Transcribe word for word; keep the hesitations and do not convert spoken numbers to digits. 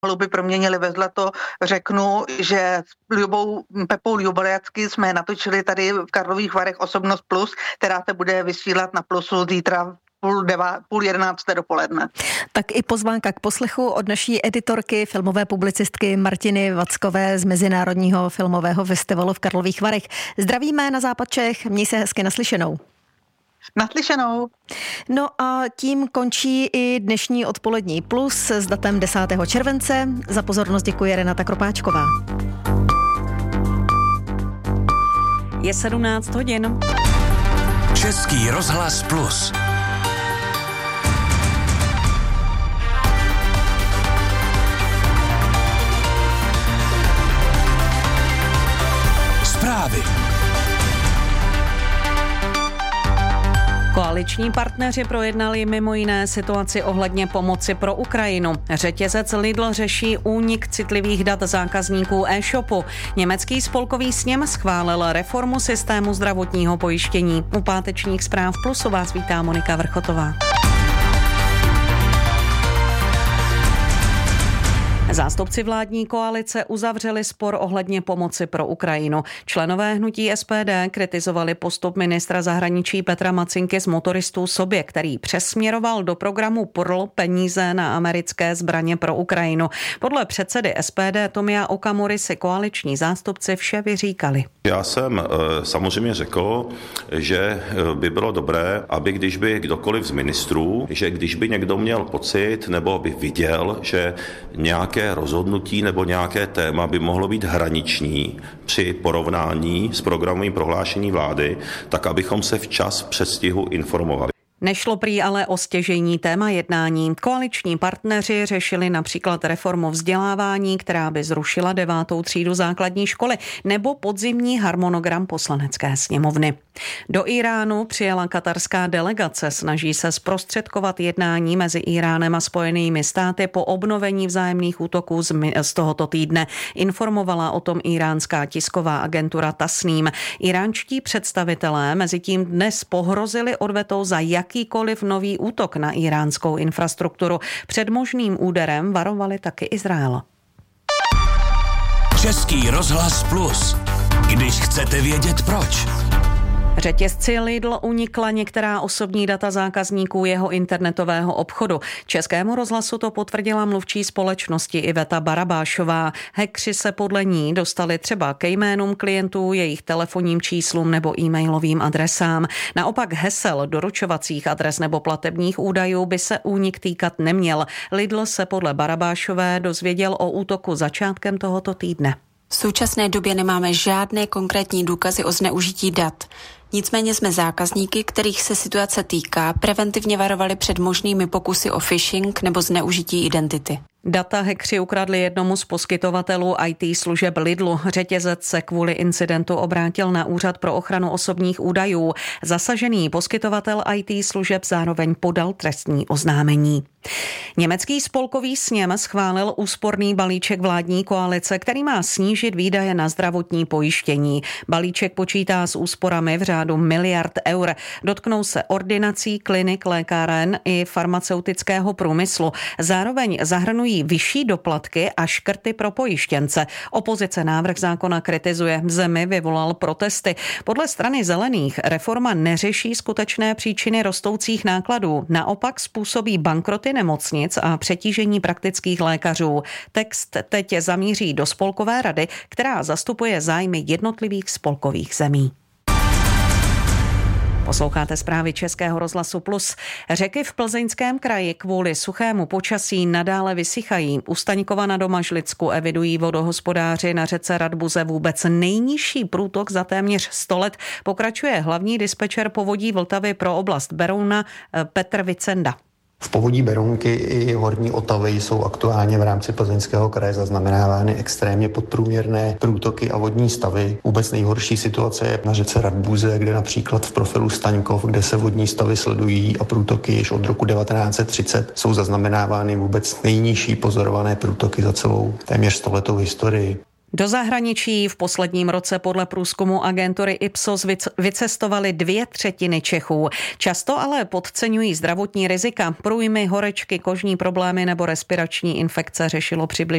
holuby proměnili ve zlato, řeknu, že s Ljubou, Pepou Ljubojacky jsme natočili tady v Karlových Varech Osobnost plus, která se bude vysílat na Plusu zítra půl, deva, půl jedenácté dopoledne. Tak i pozvánka k poslechu od naší editorky, filmové publicistky Martiny Vackové z Mezinárodního filmového festivalu v Karlových Varech. Zdravíme na západ Čech, měj se hezky, naslyšenou. Naslyšenou. No a tím končí i dnešní odpolední plus s datem desátého července. Za pozornost děkuje Renata Kropáčková. Je sedmnáct hodin. Český rozhlas plus. Zprávy. Koaliční partneři projednali mimo jiné situaci ohledně pomoci pro Ukrajinu. Řetězec Lidl řeší únik citlivých dat zákazníků e-shopu. Německý spolkový sněm schválil reformu systému zdravotního pojištění. U pátečních zpráv Plusu vás vítá Monika Vrchotová. Zástupci vládní koalice uzavřeli spor ohledně pomoci pro Ukrajinu. Členové hnutí S P D kritizovali postup ministra zahraničí Petra Macinky z motoristů sobě, který přesměroval do programu P R L peníze na americké zbraně pro Ukrajinu. Podle předsedy S P D Tomia Okamury si koaliční zástupci vše vyříkali. Já jsem samozřejmě řekl, že by bylo dobré, aby když by kdokoliv z ministrů, že když by někdo měl pocit nebo by viděl, že nějaké rozhodnutí nebo nějaké téma by mohlo být hraniční při porovnání s programovým prohlášení vlády, tak abychom se včas v předstihu informovali. Nešlo prý ale o stěžejní téma jednání. Koaliční partneři řešili například reformu vzdělávání, která by zrušila devátou třídu základní školy, nebo podzimní harmonogram poslanecké sněmovny. Do Iránu přijela katarská delegace, snaží se zprostředkovat jednání mezi Iránem a Spojenými státy po obnovení vzájemných útoků z, z tohoto týdne. Informovala o tom iránská tisková agentura Tasním. Iránští představitelé mezitím dnes pohrozili odvetou za jakýkoliv nový útok na iránskou infrastrukturu. Před možným úderem varovali taky Izrael. Český rozhlas plus. Když chcete vědět proč. Řetězci Lidl unikla některá osobní data zákazníků jeho internetového obchodu. Českému rozhlasu to potvrdila mluvčí společnosti Iveta Barabášová. Hackři se podle ní dostali třeba ke jménům klientů, jejich telefonním číslům nebo e-mailovým adresám. Naopak hesel, doručovacích adres nebo platebních údajů by se únik týkat neměl. Lidl se podle Barabášové dozvěděl o útoku začátkem tohoto týdne. V současné době nemáme žádné konkrétní důkazy o zneužití dat. Nicméně jsme zákazníky, kterých se situace týká, preventivně varovali před možnými pokusy o phishing nebo zneužití identity. Data hackři ukradli jednomu z poskytovatelů í té služeb Lidlu. Řetězec se kvůli incidentu obrátil na Úřad pro ochranu osobních údajů. Zasažený poskytovatel í té služeb zároveň podal trestní oznámení. Německý spolkový sněm schválil úsporný balíček vládní koalice, který má snížit výdaje na zdravotní pojištění. Balíček počítá s úsporami v řádu miliard eur. Dotknou se ordinací, klinik, lékáren i farmaceutického průmyslu. Zároveň zahrnují vyšší doplatky a škrty pro pojištěnce. Opozice návrh zákona kritizuje. V zemi vyvolal protesty. Podle strany zelených reforma neřeší skutečné příčiny rostoucích nákladů. Naopak způsobí bankroty nemocnic a přetížení praktických lékařů. Text teď zamíří do spolkové rady, která zastupuje zájmy jednotlivých spolkových zemí. Posloucháte zprávy Českého rozhlasu plus. Řeky v Plzeňském kraji kvůli suchému počasí nadále vysychají. U Staňkova na Domažlicku evidují vodohospodáři na řece Radbuze vůbec nejnižší průtok za téměř sto let. Pokračuje hlavní dispečer povodí Vltavy pro oblast Berouna Petr Vicenda. V povodí Berounky i horní Otavy jsou aktuálně v rámci Plzeňského kraje zaznamenávány extrémně podprůměrné průtoky a vodní stavy. Vůbec nejhorší situace je na řece Radbuze, kde například v profilu Staňkov, kde se vodní stavy sledují a průtoky již od roku devatenáct set třicet jsou zaznamenávány vůbec nejnižší pozorované průtoky za celou téměř stoletou historii. Do zahraničí v posledním roce podle průzkumu agentury Ipsos vycestovali dvě třetiny Čechů. Často ale podceňují zdravotní rizika. Průjmy, horečky, kožní problémy nebo respirační infekce řešilo přibližně